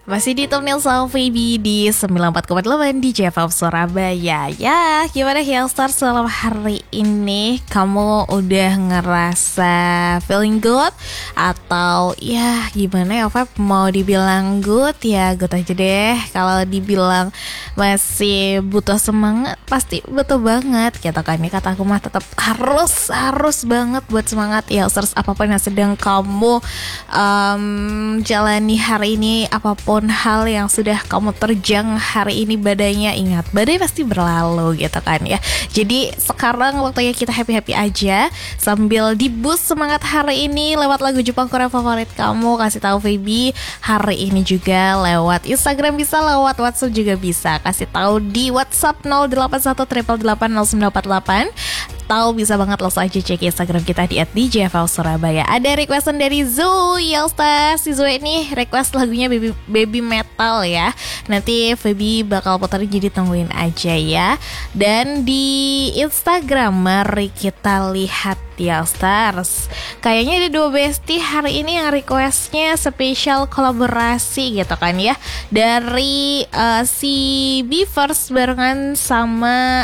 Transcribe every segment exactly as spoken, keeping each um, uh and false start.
Masih ditemani sama Feby di sembilan puluh empat koma delapan di J F M Surabaya. Ya, gimana Hillstar selama hari ini? Kamu udah ngerasa feeling good? Atau ya gimana ya Feb? Mau dibilang good ya good aja deh. Kalau dibilang masih butuh semangat, pasti butuh banget gitu kan. Ini kata aku mah tetap harus, harus banget buat semangat Hillstars. Apapun yang sedang kamu um, jalani hari ini, apapun hal yang sudah kamu terjang hari ini, badainya, ingat badai pasti berlalu gitu kan ya. Jadi sekarang waktunya kita happy-happy aja sambil di-boost semangat hari ini lewat lagu Jepang Korea favorit kamu. Kasih tahu Feby hari ini juga lewat Instagram bisa, lewat WhatsApp juga bisa. Kasih tahu di WhatsApp nol delapan satu delapan delapan nol sembilan empat delapan. Tahu bisa banget langsung aja cek Instagram kita di at d j f l surabaya. Ada requestan dari Zoo Yelsta. Si Zoo ini request lagunya baby, baby metal ya. Nanti Feby bakal puterin, jadi tungguin aja ya. Dan di Instagram mari kita lihat Yelstars. Kayaknya ada dua bestie hari ini yang requestnya spesial kolaborasi gitu kan ya. Dari uh, si Beavers barengan sama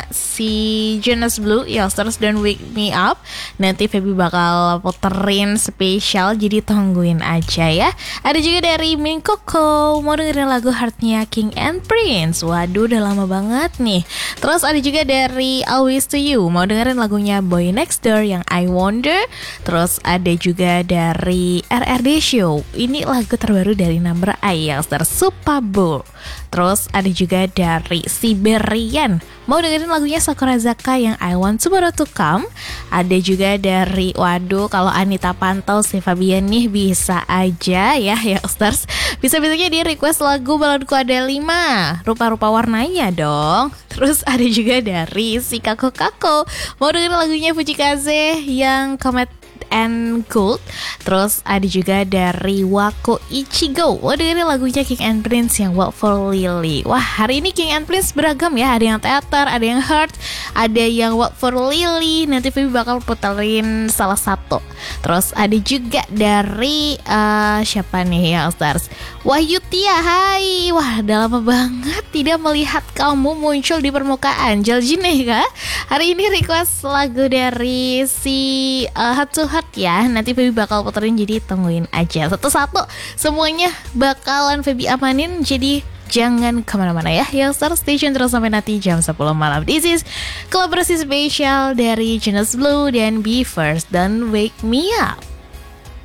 si Jonas Blue Yelstars dan Wake Me Up. Nanti Feby bakal puterin spesial, jadi tungguin aja ya. Ada juga dari Min Coco, mau dengerin lagu Heartnya King and Prince. Waduh udah lama banget nih. Terus ada juga dari Always To You, mau dengerin lagunya Boy Next Door yang I Wonder. Terus ada juga dari R R D Show, ini lagu terbaru dari Number I yang Super Bowl. Terus ada juga dari Siberian, mau dengerin lagunya Sakurazaka yang I Want Tomorrow To Come. Ada juga dari, waduh kalau Anita Pantau, si Fabian nih bisa aja ya Youngsters. Bisa-bisanya dia request lagu Balonku Ada Lima, rupa-rupa warnanya dong. Terus ada juga dari si Kako Kako, mau dengerin lagunya Fujikaze yang Comet and Gold. Terus ada juga dari Wako Ichigo, mau dengerin lagunya King and Prince yang Walk for Lily. Wah hari ini King and Prince beragam ya. Ada yang teater, ada yang heart, ada yang Walk for Lily. Nanti Feby bakal puterin salah satu. Terus ada juga dari uh, siapa nih yang stars, Wahyu Tia. Hai, wah udah lama banget tidak melihat kamu muncul di permukaan. Jaljine kah? Hari ini request lagu dari si uh, Heart to Heart ya. Nanti Feby bakal puterin, jadi tungguin aja satu-satu. Semuanya bakalan Feby amanin, jadi jangan kemana-mana ya Youngster, station terus sampai nanti jam sepuluh malam. This is kolaborasi spesial dari Jonas Blue dan Beavers dan Wake Me Up.